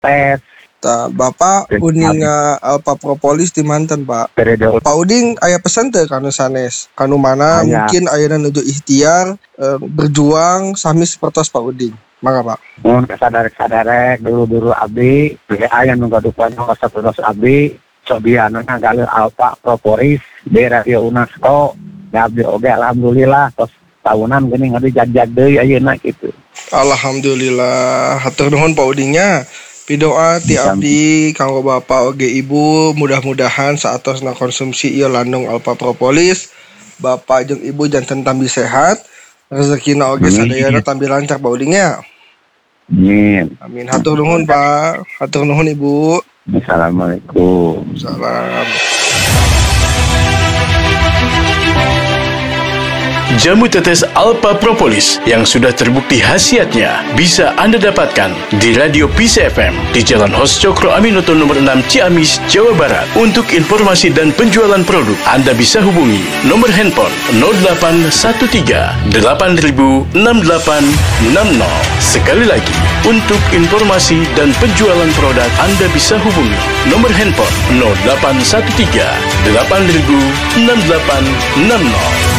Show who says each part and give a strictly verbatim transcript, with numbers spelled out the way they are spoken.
Speaker 1: tes.
Speaker 2: Ta, Bapak uning uh, Alpha Propolis di mantan Pak.
Speaker 1: Periode
Speaker 2: Pak Uding aya pesan teh kanu sanes. Kanu mana
Speaker 1: Aya.
Speaker 2: mungkin ayeuna nuju ikhtiar uh, berjuang sami sapertos Pak Uding. Mangga Pak.
Speaker 1: mun kasadarek-sadarek dulu-dulu abdi, aya nu gadupan sapertos abdi, sobiana nggaleur Alpha Propolis di Radio UNESCO. Da abdi oge alhamdulillah tos tahunan geuning abdi jag-jag deui ayeuna kitu.
Speaker 2: Alhamdulillah, hatur nuhun Pak Udingnya. Pidoa ti abdi kanggo Bapak oge Ibu, mudah-mudahan saatosna konsumsi ieu landung Alpha Propolis, Bapak jeung Ibu janten tambi sehat, rezekina oge sadayana tambi lancar Pak Udingnya.
Speaker 1: Amin.
Speaker 2: Amin. Hatur nuhun Pak, hatur nuhun Ibu.
Speaker 1: Assalamualaikum.
Speaker 2: Salam.
Speaker 3: Jamu tetes Alpha Propolis yang sudah terbukti khasiatnya bisa Anda dapatkan di Radio Peace F M di Jalan Hos Cokro Aminoto nomor enam Ciamis, Jawa Barat. Untuk informasi dan penjualan produk, Anda bisa hubungi nomor handphone nol delapan satu tiga delapan nol enam delapan enam nol. Sekali lagi, untuk informasi dan penjualan produk, Anda bisa hubungi nomor handphone nol delapan satu tiga delapan nol enam delapan enam nol.